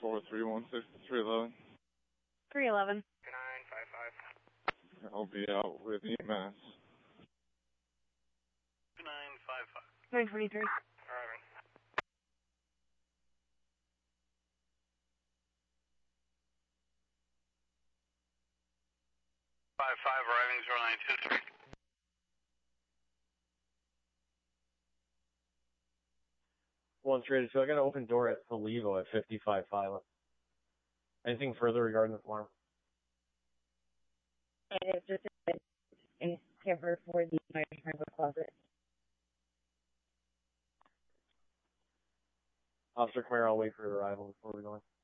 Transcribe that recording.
4316311. 311. 955. I'll be out with EMS. 2955. 923. Arriving. 55 arriving 0923. 132. I got an open door at Toledo at 55 Pilot. Anything further regarding this alarm? It's just in cover for the fire department closet. Officer Camaro, I'll wait for your arrival before we go in.